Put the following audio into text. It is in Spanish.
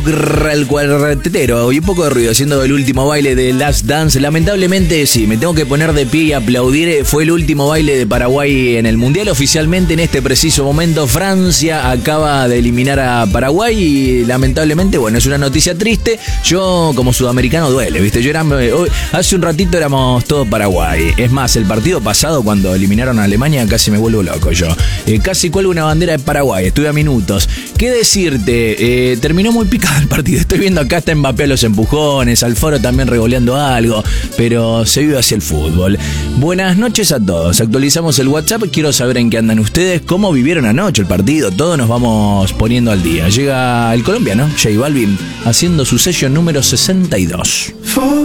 El cuartetero y un poco de ruido haciendo el último baile de Last Dance. Lamentablemente sí, me tengo que poner de pie y aplaudir. Fue el último baile de Paraguay en el Mundial. Oficialmente en este preciso momento Francia acaba de eliminar a Paraguay y lamentablemente, bueno, es una noticia triste. Yo como sudamericano duele, ¿viste? Hace un ratito éramos todos Paraguay. Es más, el partido pasado cuando eliminaron a Alemania casi me vuelvo loco yo. Casi cuelgo una bandera de Paraguay, estuve a minutos. ¿Qué decirte? Terminó muy picado el partido. Estoy viendo acá está Mbappé a los empujones, Alfaro también regoleando algo, pero se vive hacia el fútbol. Buenas noches a todos. Actualizamos el WhatsApp. Quiero saber en qué andan ustedes, cómo vivieron anoche el partido. Todos nos vamos poniendo al día. Llega el colombiano J Balvin haciendo su session número 62.